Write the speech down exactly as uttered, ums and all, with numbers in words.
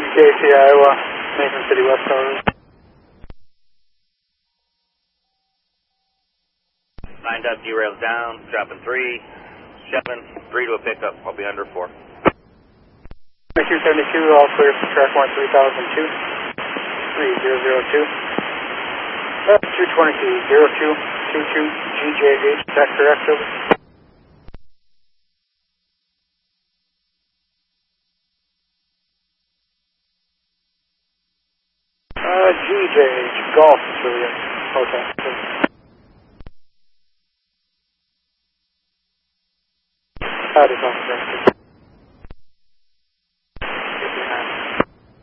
K C Iowa, Mason City West Tower. Lined up, derails down, dropping three, seven, three to a pickup, I'll be under four. two seventy-two, all clear for track one three thousand two, three zero zero two. Uh, two twenty-two, zero two two two, G J H, is that correct, over? Uh, G J H, Golf Juliet, Hotel. That is on the